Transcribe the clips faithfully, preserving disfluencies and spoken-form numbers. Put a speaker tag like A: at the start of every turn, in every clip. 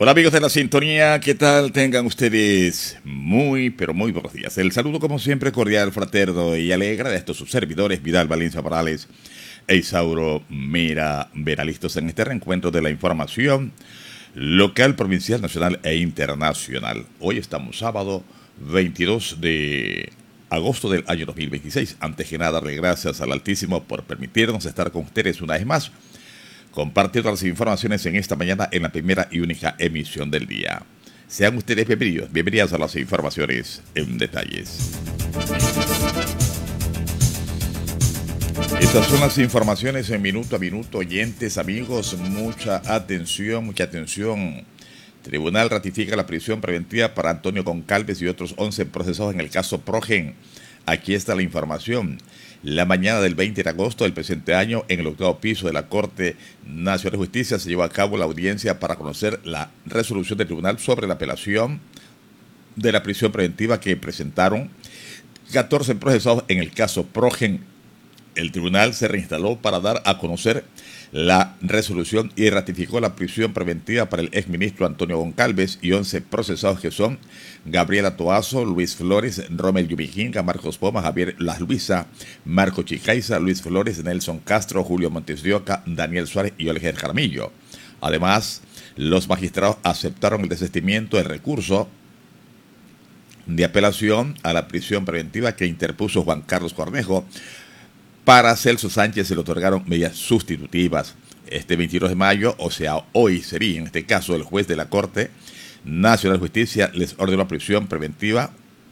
A: Hola amigos de la sintonía, ¿qué tal? Tengan ustedes muy, pero muy buenos días. El saludo como siempre cordial, fraterno y alegre de estos sus servidores, Vidal Valencia Morales e Isauro Mira Vera, listos en este reencuentro de la información local, provincial, nacional e internacional. Hoy estamos sábado veintidós de agosto del año dos mil veintiséis. Antes que nada, darle gracias al Altísimo por permitirnos estar con ustedes una vez más, compartiendo las informaciones en esta mañana en la primera y única emisión del día. Sean ustedes bienvenidos, bienvenidas a las informaciones en detalles. Estas son las informaciones en minuto a minuto, oyentes, amigos, mucha atención, mucha atención. Tribunal ratifica la prisión preventiva para Antonio Goncalves y otros once procesados en el caso Progen. Aquí está la información. La mañana del veinte de agosto del presente año, en el octavo piso de la Corte Nacional de Justicia, se llevó a cabo la audiencia para conocer la resolución del tribunal sobre la apelación de la prisión preventiva que presentaron catorce procesados en el caso Progen. El tribunal se reinstaló para dar a conocer la resolución y ratificó la prisión preventiva para el exministro Antonio Goncalves y once procesados que son Gabriela Toazo, Luis Flores, Romel Yubijinga, Marcos Poma, Javier Las Luisa, Marco Chicaiza, Luis Flores, Nelson Castro, Julio Montes de Oca, Daniel Suárez y Olger Jaramillo. Además, los magistrados aceptaron el desistimiento del recurso de apelación a la prisión preventiva que interpuso Juan Carlos Cornejo. Para Celso Sánchez se le otorgaron medidas sustitutivas. Este veintidós de mayo, o sea, hoy sería en este caso el juez de la Corte Nacional de Justicia les ordenó prisión preventiva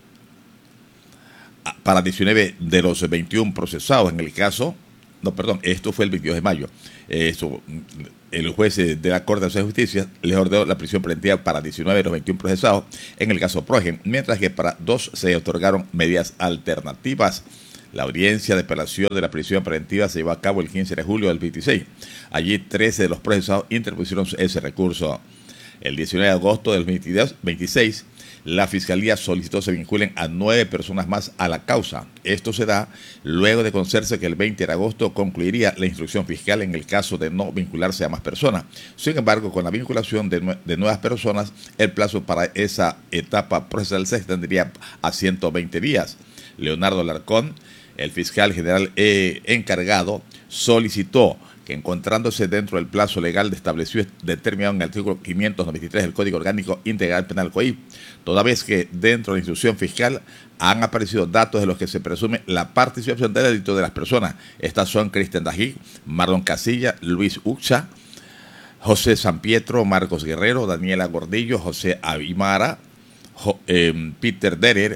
A: para diecinueve de los veintiún procesados en el caso. No, perdón, esto fue el veintidós de mayo. Esto, el juez de la Corte Nacional de Justicia les ordenó la prisión preventiva para diecinueve de los veintiún procesados en el caso Progen, mientras que para dos se otorgaron medidas alternativas. La audiencia de apelación de la prisión preventiva se llevó a cabo el quince de julio del veintiséis. Allí trece de los procesados interpusieron ese recurso. El diecinueve de agosto del veintiséis, la Fiscalía solicitó se vinculen a nueve personas más a la causa. Esto se da luego de conocerse que el veinte de agosto concluiría la instrucción fiscal en el caso de no vincularse a más personas. Sin embargo, con la vinculación de, nue de nuevas personas, el plazo para esa etapa procesal se extendería a ciento veinte días. Leonardo Larcón, el fiscal general eh, encargado, solicitó que, encontrándose dentro del plazo legal establecido determinado en el artículo quinientos noventa y tres del Código Orgánico Integral Penal C O I P, toda vez que dentro de la institución fiscal han aparecido datos de los que se presume la participación del delito de las personas. Estas son Cristian Dají, Marlon Casilla, Luis Ucha, José San Pietro, Marcos Guerrero, Daniela Gordillo, José Abimara, jo, eh, Peter Derer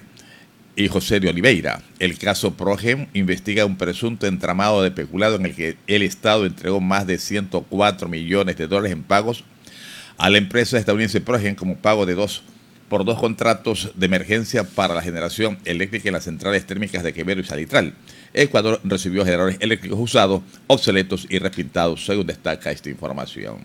A: y José de Oliveira. El caso Progen investiga un presunto entramado de peculado en el que el Estado entregó más de ciento cuatro millones de dólares en pagos a la empresa estadounidense Progen como pago de dos por dos contratos de emergencia para la generación eléctrica en las centrales térmicas de Quevedo y Salitral. Ecuador recibió generadores eléctricos usados, obsoletos y repintados, según destaca esta información.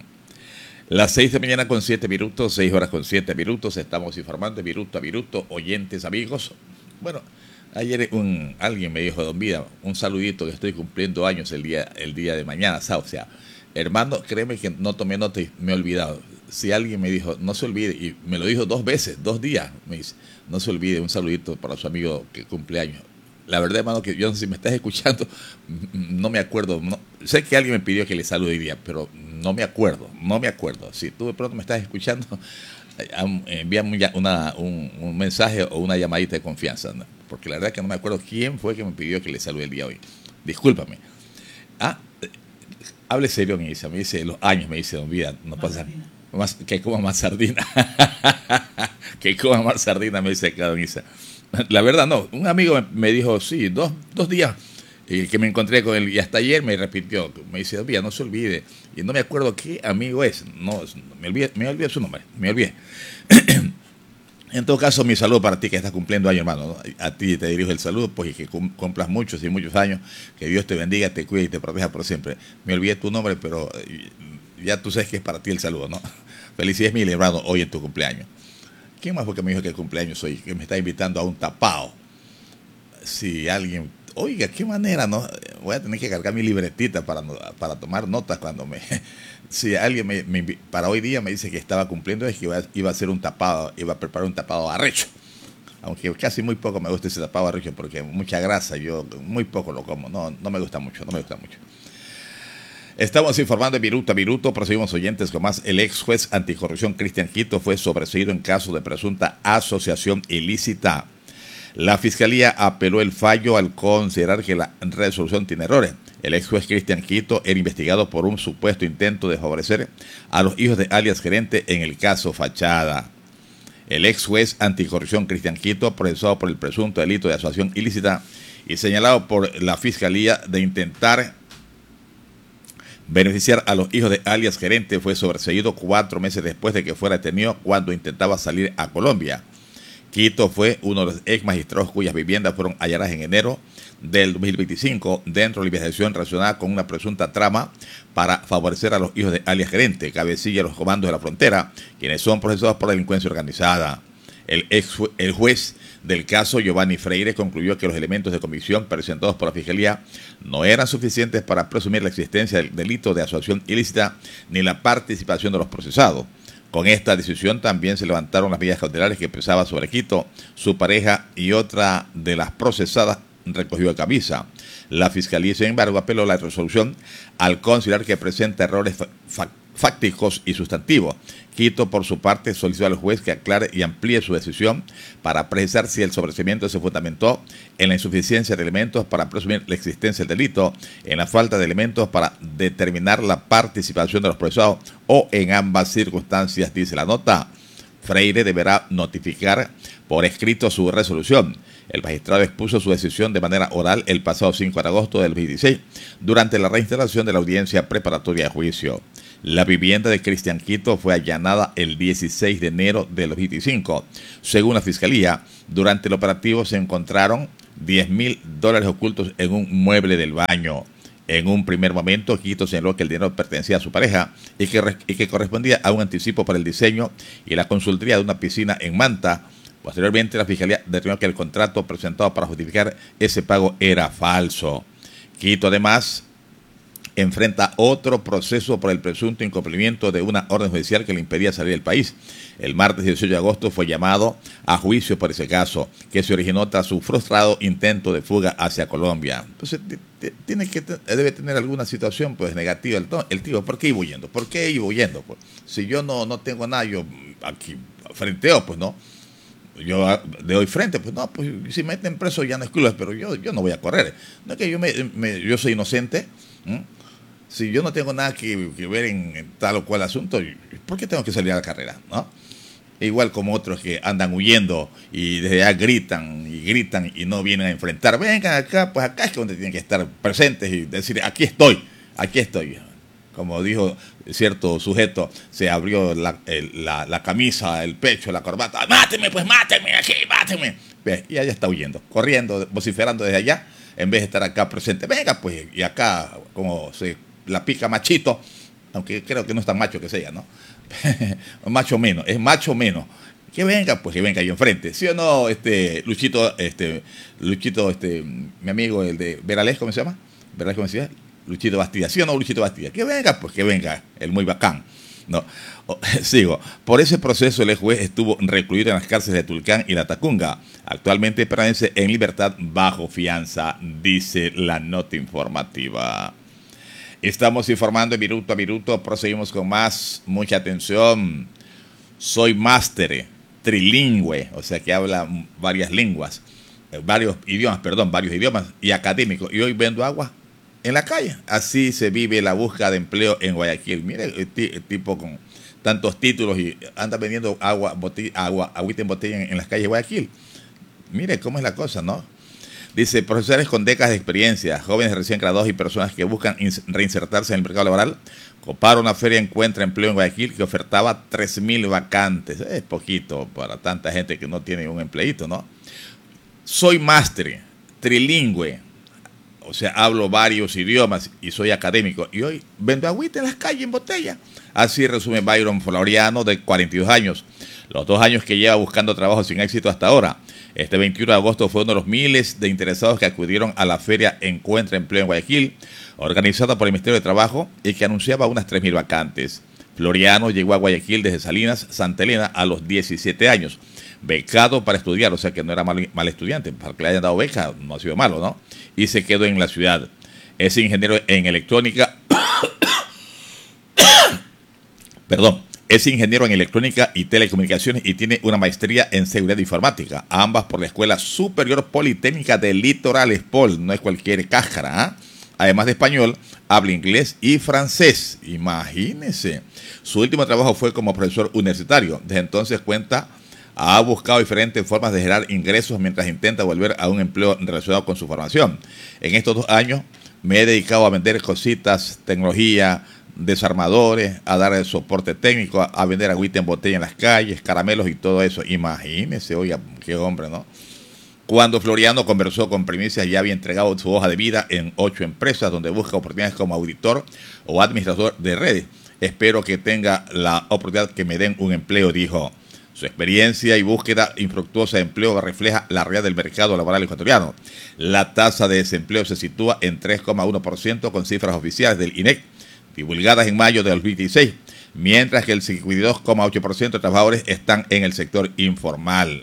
A: Las seis de mañana con siete minutos, seis horas con siete minutos, estamos informando minuto a minuto, oyentes, amigos. Bueno, ayer un, alguien me dijo, don Vida, un saludito que estoy cumpliendo años el día, el día de mañana, o sea, hermano, créeme que no tomé nota y me he olvidado. Si alguien me dijo, no se olvide, y me lo dijo dos veces, dos días, me dice, no se olvide, un saludito para su amigo que cumple años. La verdad, hermano, que yo no sé si me estás escuchando, no me acuerdo, no, sé que alguien me pidió que le salude hoy día, pero no me acuerdo, no me acuerdo. Si tú de pronto me estás escuchando, envíame una, un, un mensaje o una llamadita de confianza, ¿no? Porque la verdad es que no me acuerdo quién fue que me pidió que le salude el día de hoy. Discúlpame. Ah, hable serio, me dice, me dice los años, me dice, don Vida, no más pasa más, que coma más sardina. Que coma más sardina, me dice acá, don Isa. La verdad no, un amigo me, me dijo, sí, dos, dos días eh, que me encontré con él y hasta ayer me repitió, me dice, don Vida, no se olvide. Y no me acuerdo qué amigo es, no, me olvidé, me olvidé su nombre, me olvidé. En todo caso, mi saludo para ti que estás cumpliendo años, hermano, ¿no? A ti te dirijo el saludo, pues, y que cumplas muchos y muchos años, que Dios te bendiga, te cuide y te proteja por siempre. Me olvidé tu nombre, pero ya tú sabes que es para ti el saludo, ¿no? Felicidades, mi hermano, hoy en tu cumpleaños. ¿Quién más fue que me dijo que el cumpleaños hoy? Que me está invitando a un tapao. Si alguien oiga, qué manera, ¿no? Voy a tener que cargar mi libretita para, para tomar notas cuando me... Si alguien me, me, para hoy día me dice que estaba cumpliendo, es que iba, iba a hacer un tapado, iba a preparar un tapado arrecho. Aunque casi muy poco me gusta ese tapado arrecho porque mucha grasa, yo muy poco lo como, no, no me gusta mucho, no me gusta mucho. Estamos informando de Viruta a Viruto, proseguimos oyentes con más. El ex juez anticorrupción Cristian Quito fue sobreseído en caso de presunta asociación ilícita. La Fiscalía apeló el fallo al considerar que la resolución tiene errores. El ex juez Cristian Quito era investigado por un supuesto intento de favorecer a los hijos de alias gerente en el caso Fachada. El ex juez anticorrupción Cristian Quito, procesado por el presunto delito de asociación ilícita y señalado por la Fiscalía de intentar beneficiar a los hijos de alias gerente, fue sobreseído cuatro meses después de que fuera detenido cuando intentaba salir a Colombia. Quito fue uno de los ex magistrados cuyas viviendas fueron halladas en enero del dos mil veinticinco dentro de la investigación relacionada con una presunta trama para favorecer a los hijos de alias gerente, cabecilla de los comandos de la frontera, quienes son procesados por delincuencia organizada. El, ex, el juez del caso, Giovanni Freire, concluyó que los elementos de convicción presentados por la Fiscalía no eran suficientes para presumir la existencia del delito de asociación ilícita ni la participación de los procesados. Con esta decisión también se levantaron las medidas cautelares que pesaba sobre Quito, su pareja y otra de las procesadas recogió de camisa. La Fiscalía, sin embargo, apeló la resolución al considerar que presenta errores fácticos y sustantivos. Quito, por su parte, solicitó al juez que aclare y amplíe su decisión para precisar si el sobreseimiento se fundamentó en la insuficiencia de elementos para presumir la existencia del delito, en la falta de elementos para determinar la participación de los procesados o en ambas circunstancias, dice la nota. Freire deberá notificar por escrito su resolución. El magistrado expuso su decisión de manera oral el pasado cinco de agosto del veintiséis durante la reinstalación de la audiencia preparatoria de juicio. La vivienda de Cristian Quito fue allanada el dieciséis de enero del veinticinco. Según la Fiscalía, durante el operativo se encontraron diez mil dólares ocultos en un mueble del baño. En un primer momento, Quito señaló que el dinero pertenecía a su pareja y que, y que correspondía a un anticipo para el diseño y la consultoría de una piscina en Manta. Posteriormente, la Fiscalía determinó que el contrato presentado para justificar ese pago era falso. Quito, además, enfrenta otro proceso por el presunto incumplimiento de una orden judicial que le impedía salir del país. El martes dieciocho de agosto fue llamado a juicio por ese caso, que se originó tras su frustrado intento de fuga hacia Colombia. Entonces, tiene que debe tener alguna situación pues negativa el, el tío. ¿Por qué iba huyendo? ¿Por qué iba huyendo? Pues, si yo no, no tengo nada, yo aquí frenteo, pues no. Yo de hoy frente, pues no, pues si me meten preso ya no es culpa, pero yo, yo no voy a correr. No es que yo, me, me, yo soy inocente. ¿Mm? Si yo no tengo nada que, que ver en, en tal o cual asunto, ¿por qué tengo que salir a la carrera? ¿No? Igual como otros que andan huyendo y desde allá gritan y gritan y no vienen a enfrentar. Vengan acá, pues acá es donde tienen que estar presentes y decir, aquí estoy, aquí estoy. Como dijo cierto sujeto, se abrió la, el, la, la camisa, el pecho, la corbata. ¡Máteme, pues máteme aquí, máteme! Y allá está huyendo, corriendo, vociferando desde allá, en vez de estar acá presente. Venga, pues, y acá, como se la pica machito, aunque creo que no es tan macho que sea, ¿no? macho menos, es macho menos. Que venga, pues que venga ahí enfrente. ¿Sí o no, este, Luchito, este, Luchito, este, mi amigo, el de Verales, ¿cómo se llama? ¿Verales, cómo se llama? Luchito Bastida, ¿sí o no, Luchito Bastida? Que venga, pues que venga, el muy bacán. No, sigo. Por ese proceso, el juez estuvo recluido en las cárceles de Tulcán y La Tacunga. Actualmente permanece en libertad bajo fianza, dice la nota informativa. Estamos informando de minuto a minuto, proseguimos con más. Mucha atención. Soy máster, trilingüe, o sea que habla varias lenguas, varios idiomas, perdón, varios idiomas y académico. Y hoy vendo agua en la calle. Así se vive la búsqueda de empleo en Guayaquil. Mire, el, el tipo con tantos títulos y anda vendiendo agua, botella, agua, agüita en botella en, en las calles de Guayaquil. Mire cómo es la cosa, ¿no? Dice, profesores con décadas de experiencia, jóvenes recién graduados y personas que buscan reinsertarse en el mercado laboral, coparon una feria Encuentra Empleo en Guayaquil que ofertaba tres mil vacantes. Es poquito para tanta gente que no tiene un empleito, ¿no? Soy máster, trilingüe, o sea, hablo varios idiomas y soy académico. Y hoy vendo agüita en las calles en botella. Así resume Byron Floriano, de cuarenta y dos años. Los dos años que lleva buscando trabajo sin éxito hasta ahora. Este veintiuno de agosto fue uno de los miles de interesados que acudieron a la feria Encuentra Empleo en Guayaquil, organizada por el Ministerio de Trabajo y que anunciaba unas tres mil vacantes. Floriano llegó a Guayaquil desde Salinas, Santa Elena, a los diecisiete años, becado para estudiar, o sea que no era mal, mal estudiante, para que le hayan dado beca no ha sido malo, ¿no? Y se quedó en la ciudad. Es ingeniero en electrónica, perdón, es ingeniero en electrónica y telecomunicaciones y tiene una maestría en seguridad informática, ambas por la Escuela Superior Politécnica de Litoral Espol, no es cualquier cáscara, ¿eh? Además de español, habla inglés y francés. Imagínense. Su último trabajo fue como profesor universitario. Desde entonces cuenta, ha buscado diferentes formas de generar ingresos mientras intenta volver a un empleo relacionado con su formación. En estos dos años me he dedicado a vender cositas, tecnología, desarmadores, a dar el soporte técnico, a, a vender agüita en botella en las calles, caramelos y todo eso. Imagínense, oiga, qué hombre, ¿no? Cuando Floriano conversó con Primicias, ya había entregado su hoja de vida en ocho empresas donde busca oportunidades como auditor o administrador de redes. Espero que tenga la oportunidad que me den un empleo, dijo. Su experiencia y búsqueda infructuosa de empleo refleja la realidad del mercado laboral ecuatoriano. La tasa de desempleo se sitúa en tres coma uno por ciento con cifras oficiales del I N E C, divulgadas en mayo de dos mil dieciséis, mientras que el cincuenta y dos coma ocho por ciento de trabajadores están en el sector informal.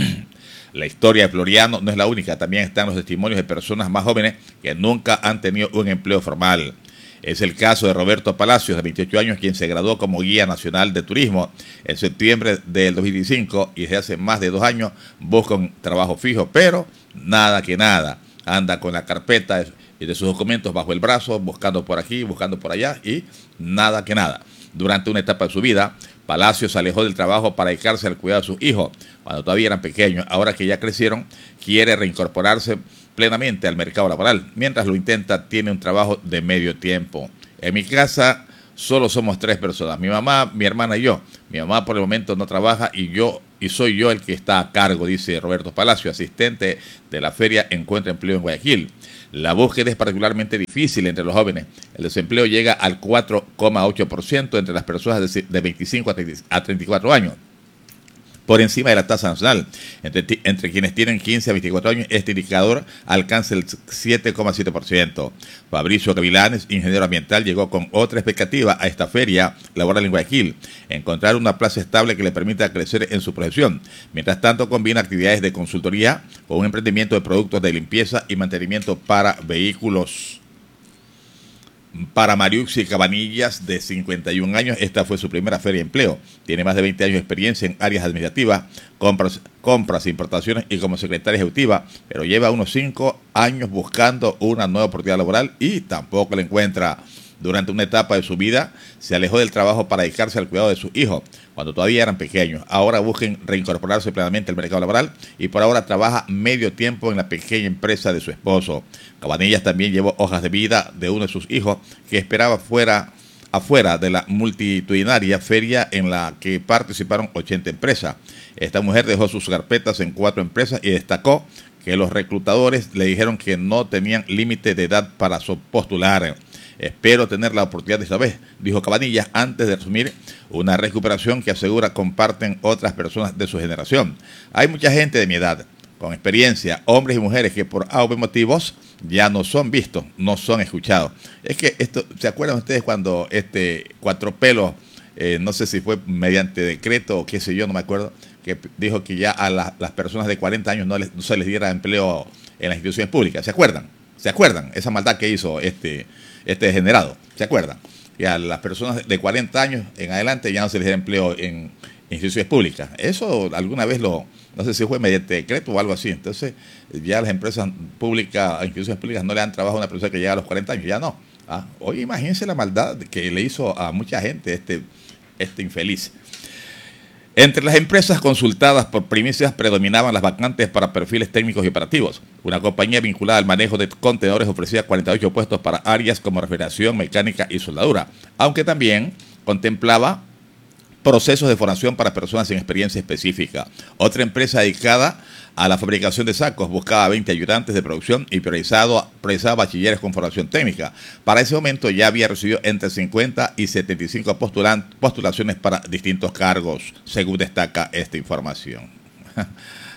A: La historia de Floriano no es la única, también están los testimonios de personas más jóvenes que nunca han tenido un empleo formal. Es el caso de Roberto Palacios, de veintiocho años, quien se graduó como guía nacional de turismo en septiembre del dos mil dieciséis y desde hace más de dos años busca un trabajo fijo, pero nada que nada. Anda con la carpeta de sus documentos bajo el brazo, buscando por aquí, buscando por allá y nada que nada. Durante una etapa de su vida, Palacios se alejó del trabajo para dedicarse al cuidado de sus hijos, cuando todavía eran pequeños. Ahora que ya crecieron, quiere reincorporarse plenamente al mercado laboral. Mientras lo intenta, tiene un trabajo de medio tiempo. En mi casa solo somos tres personas, mi mamá, mi hermana y yo. Mi mamá por el momento no trabaja y yo y soy yo el que está a cargo, dice Roberto Palacio, asistente de la feria Encuentra Empleo en Guayaquil. La búsqueda es particularmente difícil entre los jóvenes. El desempleo llega al cuatro coma ocho por ciento entre las personas de veinticinco a treinta y cuatro años, por encima de la tasa nacional. Entre, entre quienes tienen quince a veinticuatro años, este indicador alcanza el siete coma siete por ciento. Fabricio Gavilanes, ingeniero ambiental, llegó con otra expectativa a esta feria laboral en Guayaquil: encontrar una plaza estable que le permita crecer en su profesión. Mientras tanto, combina actividades de consultoría con un emprendimiento de productos de limpieza y mantenimiento para vehículos. Para Mariuxi Cabanillas, de cincuenta y un años, esta fue su primera feria de empleo. Tiene más de veinte años de experiencia en áreas administrativas, compras, compras, importaciones y como secretaria ejecutiva, pero lleva unos cinco años buscando una nueva oportunidad laboral y tampoco la encuentra. Durante una etapa de su vida, se alejó del trabajo para dedicarse al cuidado de sus hijos, cuando todavía eran pequeños. Ahora buscan reincorporarse plenamente al mercado laboral y por ahora trabaja medio tiempo en la pequeña empresa de su esposo. Cabanillas también llevó hojas de vida de uno de sus hijos que esperaba fuera, afuera de la multitudinaria feria en la que participaron ochenta empresas. Esta mujer dejó sus carpetas en cuatro empresas y destacó que los reclutadores le dijeron que no tenían límite de edad para postular. Espero tener la oportunidad de esta vez, dijo Cabanillas, antes de asumir una recuperación que asegura comparten otras personas de su generación. Hay mucha gente de mi edad, con experiencia, hombres y mujeres que por obvios motivos ya no son vistos, no son escuchados. Es que esto, ¿se acuerdan ustedes cuando este Cuatro Pelos, eh, no sé si fue mediante decreto o qué sé yo, no me acuerdo, que dijo que ya a la, las personas de cuarenta años no, les, no se les diera empleo en las instituciones públicas? ¿Se acuerdan? ¿Se acuerdan? Esa maldad que hizo este... este degenerado, ¿se acuerdan? Y a las personas de cuarenta años en adelante ya no se les da empleo en instituciones públicas. Eso alguna vez lo, no sé si fue mediante decreto o algo así. Entonces ya las empresas públicas, instituciones públicas no le dan trabajo a una persona que llega a los cuarenta años, ya no. ¿Ah? Oye, imagínense la maldad que le hizo a mucha gente este, este infeliz. Entre las empresas consultadas por Primicias predominaban las vacantes para perfiles técnicos y operativos. Una compañía vinculada al manejo de contenedores ofrecía cuarenta y ocho puestos para áreas como refrigeración, mecánica y soldadura, aunque también contemplaba procesos de formación para personas sin experiencia específica. Otra empresa dedicada a la fabricación de sacos buscaba veinte ayudantes de producción y priorizado, priorizaba bachilleres con formación técnica. Para ese momento ya había recibido entre cincuenta y setenta y cinco postulaciones para distintos cargos, según destaca esta información.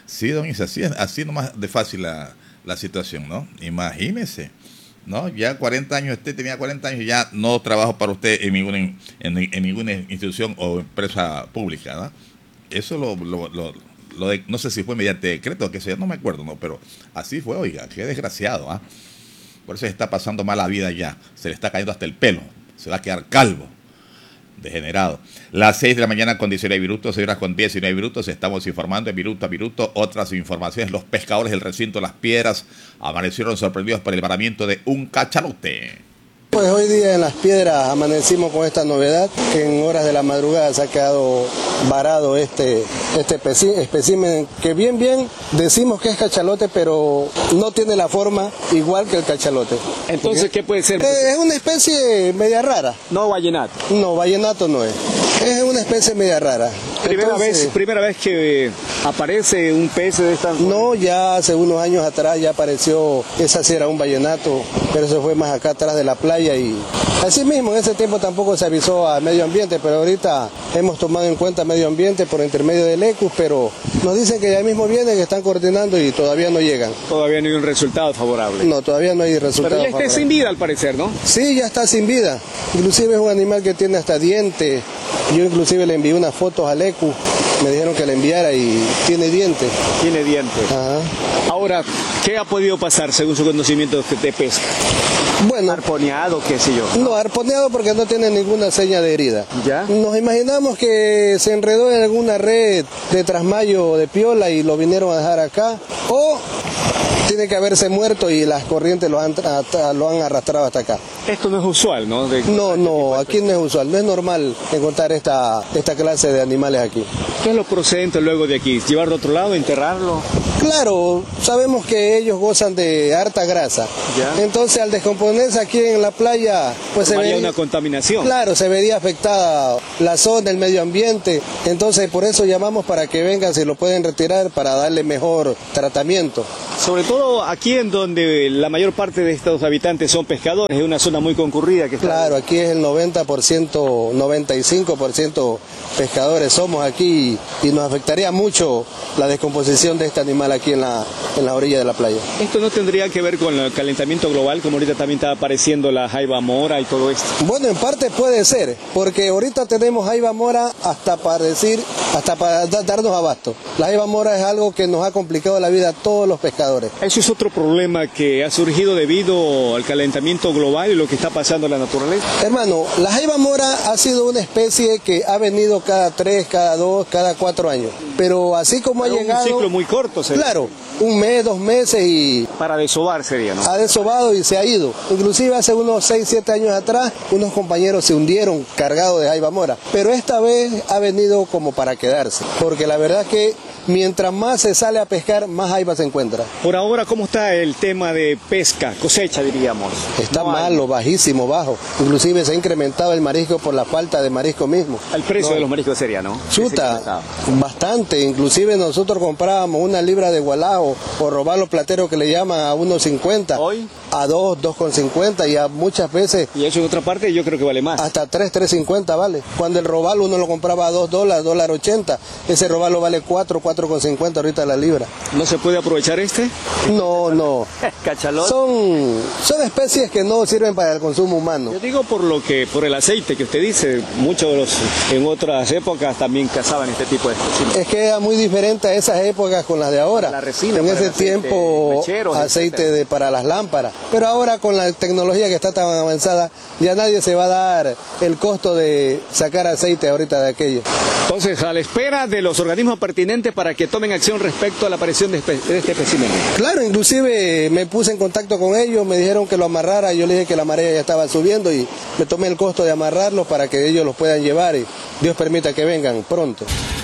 A: Sí, don Isa, así, así nomás de fácil la, la situación, ¿no? Imagínese, ¿no? Ya cuarenta años, usted tenía cuarenta años y ya no trabajo para usted en ninguna, en, en ninguna institución o empresa pública, ¿no? Eso lo, lo, lo, lo de, no sé si fue mediante decreto o qué sé yo, no me acuerdo, ¿no? Pero así fue, oiga, qué desgraciado, ¿ah? Por eso se está pasando mala vida ya, se le está cayendo hasta el pelo, se va a quedar calvo. Degenerado. Las seis de la mañana con diecinueve minutos, seis horas con diecinueve minutos, estamos informando en minuto a minuto otras informaciones. Los pescadores del recinto Las Piedras amanecieron sorprendidos por el varamiento de un cachalote.
B: Pues hoy día en Las Piedras amanecimos con esta novedad, que en horas de la madrugada se ha quedado varado este, este espécimen que bien bien decimos que es cachalote, pero no tiene la forma igual que el cachalote.
C: Entonces, ¿qué puede ser?
B: Es una especie media rara.
C: No vallenato.
B: No, vallenato no es. Es una especie media rara.
C: Primera
B: Entonces,
C: vez, primera vez que aparece un pez de esta.
B: No, ya hace unos años atrás ya apareció, esa sí era un vallenato, pero eso fue más acá atrás de la playa y así mismo en ese tiempo tampoco se avisó a medio ambiente, pero ahorita hemos tomado en cuenta medio ambiente por intermedio del E C U, pero nos dicen que ya mismo vienen, que están coordinando y todavía no llegan.
C: Todavía no hay un resultado favorable.
B: No, todavía no hay resultado
C: Pero ya está
B: favorable.
C: sin vida al parecer, ¿no?
B: Sí, ya está sin vida. Inclusive es un animal que tiene hasta dientes. Yo inclusive le envié unas fotos al E C U, me dijeron que le enviara y tiene dientes.
C: Tiene dientes.
B: Ajá.
C: Ahora, ¿qué ha podido pasar según su conocimiento de pesca?
B: Bueno,
C: Arponeado, qué sé yo.
B: no, arponeado porque no tiene ninguna seña de herida.
C: ¿Ya?
B: Nos imaginamos que se enredó en alguna red de trasmayo de piola y lo vinieron a dejar acá, o tiene que haberse muerto y las corrientes lo han, lo han arrastrado hasta acá.
C: Esto no es usual, ¿no? De...
B: No, no, aquí no es usual, no es normal encontrar esta, esta clase de animales aquí.
C: ¿Qué es lo procedente luego de aquí? ¿Llevarlo a otro lado, enterrarlo?
B: Claro, sabemos que ellos gozan de harta grasa.
C: ¿Ya?
B: Entonces al descomponerse aquí en la playa, pues se
C: Habría
B: ve
C: una contaminación.
B: Claro, se vería afectada la zona, el medio ambiente. Entonces por eso llamamos para que vengan, si lo pueden retirar, para darle mejor tratamiento.
C: Sobre todo aquí en donde la mayor parte de estos habitantes son pescadores, es una zona muy concurrida que está...
B: Claro, aquí es el noventa por ciento, noventa y cinco por ciento pescadores somos aquí y nos afectaría mucho la descomposición de este animal aquí en la, en la orilla de la playa.
C: ¿Esto no tendría que ver con el calentamiento global, como ahorita también está apareciendo la jaiba mora y todo esto?
B: Bueno, en parte puede ser, porque ahorita tenemos jaiba mora hasta para decir, hasta para da, darnos abasto. La jaiba mora es algo que nos ha complicado la vida a todos los pescadores.
C: Eso es otro problema que ha surgido debido al calentamiento global y lo que está pasando en la naturaleza.
B: Hermano, la jaiba mora ha sido una especie que ha venido cada tres, cada dos, cada cuatro años. Pero así como
C: Pero
B: ha llegado...
C: un ciclo muy corto, sería.
B: Claro, un mes, dos meses y...
C: Para desovar sería, ¿no?
B: Ha desobado y se ha ido. Inclusive hace unos seis, siete años atrás, unos compañeros se hundieron cargados de jaiba mora. Pero esta vez ha venido como para quedarse. Porque la verdad que mientras más se sale a pescar, más jaiba se encuentra.
C: Por ahora, ¿cómo está el tema de pesca, cosecha, diríamos?
B: Está
C: No hay-
B: malo, bajísimo, bajo. Inclusive se ha incrementado el marisco por la falta de marisco mismo.
C: El precio
B: No.
C: de los mariscos sería, ¿no?
B: Chuta, bastante. Inclusive nosotros comprábamos una libra de gualao o robalo platero que le llaman a uno cincuenta.
C: ¿Hoy?
B: A dos, dos con cincuenta y a muchas veces
C: Y eso en otra parte yo creo que vale más.
B: hasta tres, tres cincuenta vale. Cuando el robalo uno lo compraba a dos dólares, dólar ochenta. Ese robalo vale cuatro, cuatro con cincuenta ahorita la libra.
C: ¿No se puede aprovechar este?
B: No, no.
C: Cachalot.
B: Son, son especies que no sirven para el consumo humano.
C: Yo digo por lo que, por el aceite que usted dice, muchos de los, en otras épocas también cazaban este tipo de especies.
B: Es que era muy diferente a esas épocas con las de ahora.
C: La resina
B: en
C: para
B: ese
C: el aceite,
B: tiempo
C: mecheros,
B: aceite de, para las lámparas. Pero ahora con la tecnología que está tan avanzada, ya nadie se va a dar el costo de sacar aceite ahorita de aquello.
C: Entonces, a la espera de los organismos pertinentes para que tomen acción respecto a la aparición de, espe- de este espécimen.
B: Claro, inclusive me puse en contacto con ellos, me dijeron que lo amarrara, yo le dije que la marea ya estaba subiendo y me tomé el costo de amarrarlos para que ellos los puedan llevar y Dios permita que vengan pronto.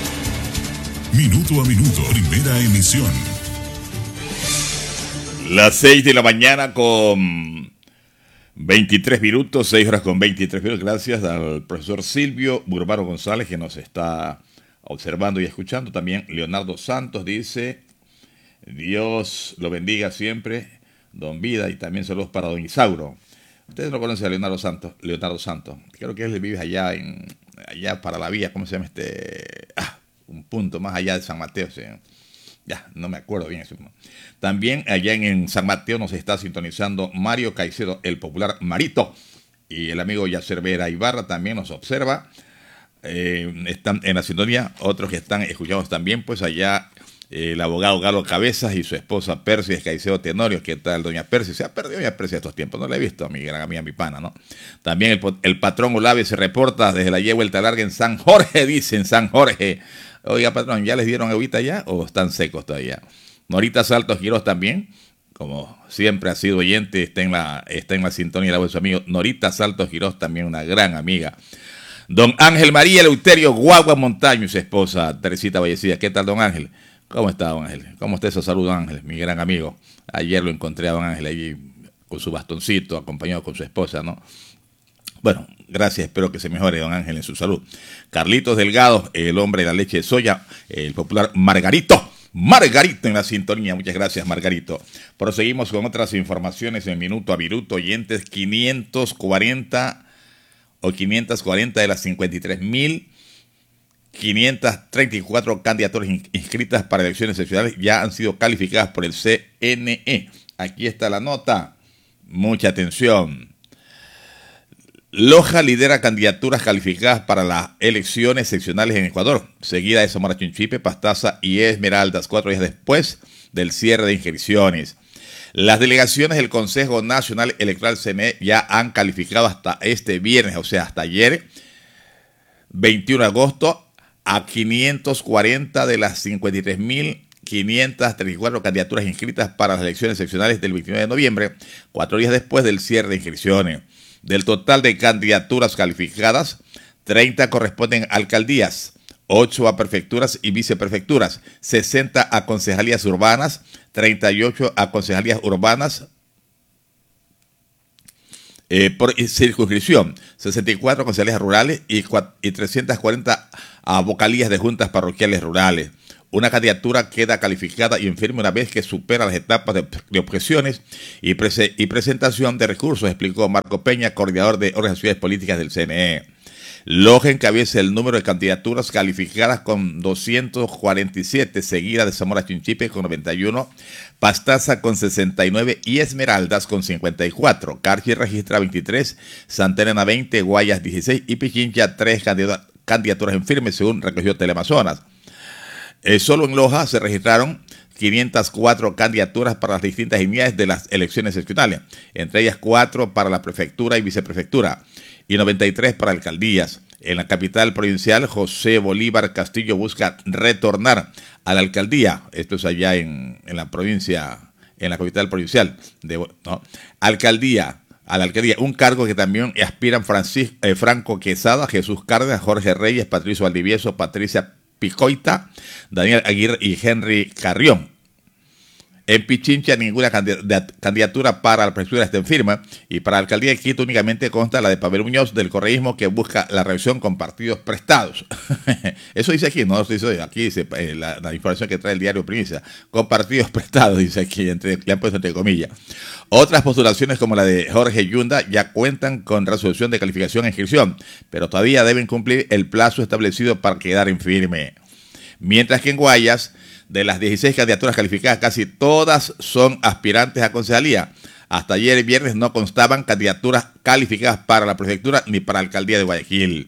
D: Minuto a minuto, primera emisión.
A: Las seis de la mañana con veintitrés minutos, seis horas con veintitrés minutos. Gracias al profesor Silvio Urbano González que nos está observando y escuchando. También Leonardo Santos dice, Dios lo bendiga siempre, don Vida, y también saludos para don Isauro. Ustedes no conocen a Leonardo Santos, Leonardo Santos. Creo que él vive allá en allá para la vía, ¿cómo se llama este? Ah, un punto más allá de San Mateo, ¿sí? Ya, no me acuerdo bien eso. También allá en, en San Mateo nos está sintonizando Mario Caicedo, el popular Marito. Y el amigo Yacer Vera Ibarra también nos observa. Eh, están en la sintonía. Otros que están escuchados también, pues allá eh, el abogado Galo Cabezas y su esposa Persis Caicedo Tenorio. ¿Qué tal, doña Persis? Se ha perdido doña Persis estos tiempos. No la he visto, a mi gran amiga, mi pana, ¿no? También el, el patrón Olave se reporta desde la Ye Vuelta Larga en San Jorge, dice, en San Jorge. Oiga, patrón, ¿ya les dieron agüita ya o están secos todavía? Norita Saltos Quiroz también, como siempre ha sido oyente, está en la, está en la sintonía de la voz de su amigo. Norita Saltos Quiroz también, una gran amiga. Don Ángel María Eleuterio Guagua Montaño y su esposa Teresita Vallecilla. ¿Qué tal, don Ángel? ¿Cómo está, don Ángel? ¿Cómo está ese saludo, Ángel? Mi gran amigo. Ayer lo encontré a don Ángel allí con su bastoncito, acompañado con su esposa, ¿no? Bueno, gracias, espero que se mejore don Ángel en su salud. Carlitos Delgado, el hombre de la leche de soya, el popular Margarito. Margarito en la sintonía, muchas gracias Margarito. Proseguimos con otras informaciones en Minuto a Minuto, oyentes. Quinientos cuarenta o quinientas cuarenta de las cincuenta y tres mil quinientas treinta y cuatro candidaturas inscritas para elecciones seccionales ya han sido calificadas por el C N E. Aquí está la nota, mucha atención. Loja lidera candidaturas calificadas para las elecciones seccionales en Ecuador, seguida de Zamora Chinchipe, Pastaza y Esmeraldas, cuatro días después del cierre de inscripciones. Las delegaciones del Consejo Nacional Electoral C N E ya han calificado hasta este viernes, o sea, hasta ayer, veintiuno de agosto, a quinientos cuarenta de las cincuenta y tres mil quinientas treinta y cuatro candidaturas inscritas para las elecciones seccionales del veintinueve de noviembre, cuatro días después del cierre de inscripciones. Del total de candidaturas calificadas, treinta corresponden a alcaldías, ocho a prefecturas y viceprefecturas, sesenta a concejalías urbanas, treinta y ocho a concejalías urbanas eh, por circunscripción, sesenta y cuatro a concejalías rurales y, y trescientas cuarenta a vocalías de juntas parroquiales rurales. Una candidatura queda calificada y en firme una vez que supera las etapas de, de objeciones y, prese, y presentación de recursos, explicó Marco Peña, coordinador de organizaciones políticas del C N E. Loja encabeza el número de candidaturas calificadas con doscientos cuarenta y siete, seguida de Zamora Chinchipe con noventa y uno, Pastaza con sesenta y nueve y Esmeraldas con cincuenta y cuatro. Carchi registra veintitrés, Santa Elena veinte, Guayas dieciséis y Pichincha tres candidaturas en firme, según recogió Teleamazonas. Eh, solo en Loja se registraron quinientas cuatro candidaturas para las distintas unidades de las elecciones seccionales, entre ellas cuatro para la prefectura y viceprefectura y noventa y tres para alcaldías. En la capital provincial, José Bolívar Castillo busca retornar a la alcaldía. Esto es allá en, en la provincia, en la capital provincial. De, ¿no? Alcaldía, a la alcaldía, un cargo que también aspiran Francisco, eh, Franco Quesada, Jesús Cárdenas, Jorge Reyes, Patricio Valdivieso, Patricia Picoita, Daniel Aguirre y Henry Carrión. En Pichincha ninguna candidatura para la prefectura está en firma y para la alcaldía de Quito únicamente consta la de Pavel Muñoz del correísmo que busca la reelección con partidos prestados. Eso dice aquí, no dice aquí, dice eh, la, la información que trae el diario Primicia, con partidos prestados, dice aquí, entre, le han puesto entre comillas. Otras postulaciones como la de Jorge Yunda ya cuentan con resolución de calificación e inscripción, pero todavía deben cumplir el plazo establecido para quedar en firme. Mientras que en Guayas, de las dieciséis candidaturas calificadas, casi todas son aspirantes a concejalía. Hasta ayer viernes no constaban candidaturas calificadas para la prefectura ni para la alcaldía de Guayaquil.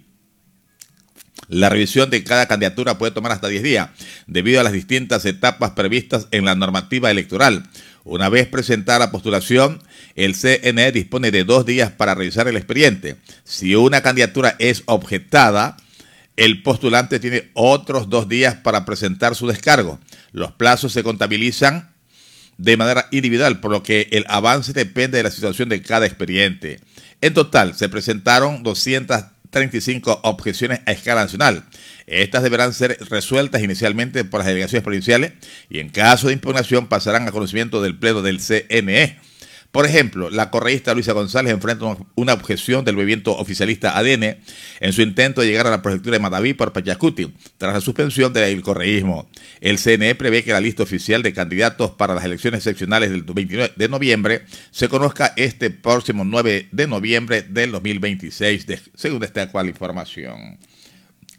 A: La revisión de cada candidatura puede tomar hasta diez días, debido a las distintas etapas previstas en la normativa electoral. Una vez presentada la postulación, el C N E dispone de dos días para revisar el expediente. Si una candidatura es objetada, el postulante tiene otros dos días para presentar su descargo. Los plazos se contabilizan de manera individual, por lo que el avance depende de la situación de cada expediente. En total, se presentaron doscientas treinta y cinco objeciones a escala nacional. Estas deberán ser resueltas inicialmente por las delegaciones provinciales y en caso de impugnación pasarán a conocimiento del pleno del C N E. Por ejemplo, la correísta Luisa González enfrenta una objeción del movimiento oficialista A D N en su intento de llegar a la prefectura de Madaví por Pachacuti, tras la suspensión del correísmo. El C N E prevé que la lista oficial de candidatos para las elecciones seccionales del veintinueve de noviembre se conozca este próximo nueve de noviembre del dos mil veintiséis, de, según esta actual información.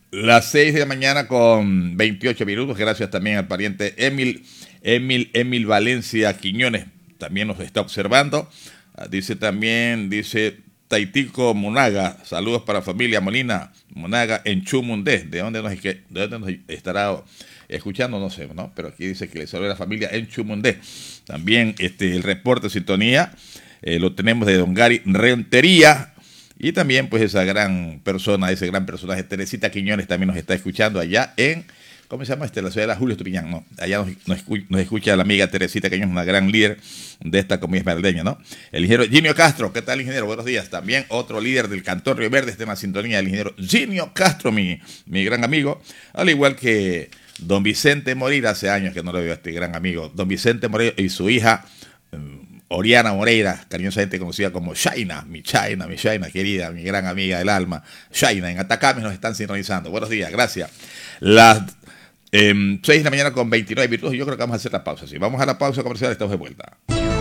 A: Las seis de la mañana con veintiocho minutos. Gracias también al pariente Emil, Emil, Emil Valencia Quiñones. También nos está observando. Dice también, dice Taitico Monaga. Saludos para familia Molina Monaga en Chumundé. ¿De dónde nos, de dónde nos estará escuchando? No sé, ¿no? Pero aquí dice que le saluda a la familia en Chumundé. También este, el reporte de sintonía eh, lo tenemos de Don Gary Rentería. Y también pues esa gran persona, ese gran personaje, Teresita Quiñones, también nos está escuchando allá en, ¿cómo se llama? Este, la ciudad de la Julio Estupiñán, ¿no? Allá nos, nos, escucha, nos escucha la amiga Teresita Quiñones, una gran líder de esta comunidad esmeraldeña, ¿no? El ingeniero Ginio Castro, ¿qué tal, ingeniero? Buenos días. También otro líder del Cantón Río Verde, está en la sintonía, el ingeniero Ginio Castro, mi, mi gran amigo, al igual que don Vicente Moreira, hace años que no lo veo a este gran amigo, don Vicente Moreira y su hija Oriana Moreira, cariñosamente conocida como Shaina, mi Shaina, mi Shaina querida, mi gran amiga del alma. Shaina, en Atacama nos están sintonizando. Buenos días, gracias. Las eh, seis de la mañana con veintinueve minutos, yo creo que vamos a hacer la pausa. Sí, vamos a la pausa comercial, estamos de vuelta.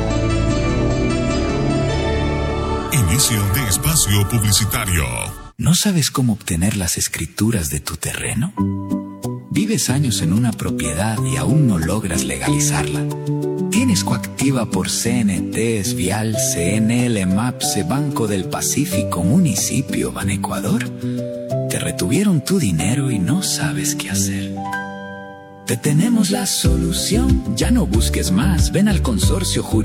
D: Inicio de espacio publicitario.
E: ¿No sabes cómo obtener las escrituras de tu terreno? ¿Vives años en una propiedad y aún no logras legalizarla? ¿Tienes coactiva por C N T, Vial, C N L, MAPSE, Banco del Pacífico, Municipio, Banecuador? Te retuvieron tu dinero y no sabes qué hacer. Te tenemos la solución. Ya no busques más. Ven al Consorcio Jurídico